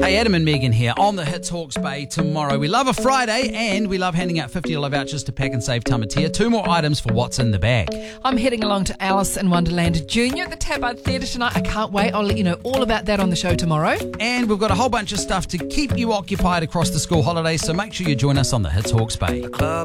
Hey, Adam and Megan here on the Hits Hawke's Bay tomorrow. We love a Friday and we love handing out $50 vouchers to Pack and Save Tamatea. 2 more items for What's in the Bag. I'm heading along to Alice in Wonderland Junior at the Tabard Theatre tonight. I can't wait. I'll let you know all about that on the show tomorrow. And we've got a whole bunch of stuff to keep you occupied across the school holidays, so make sure you join us on the Hits Hawke's Bay.